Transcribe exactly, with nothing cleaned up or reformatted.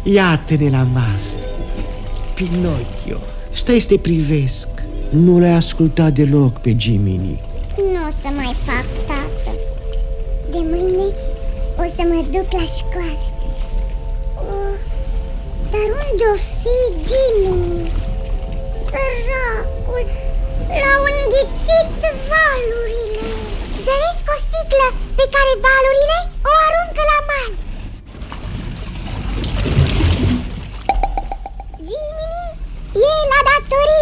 Iată-ne la masă. Pinocchio, stai să te privesc. Nu l-ai ascultat deloc pe Jiminy. Nu o să mai fac, tată. De mâine o să mă duc la școală. Oh, dar unde-o fi Jiminy? Săracul, l-au înghițit valurile. Zăresc o sticlă pe care valurile o aruncă la mal. Jiminy e la datorii.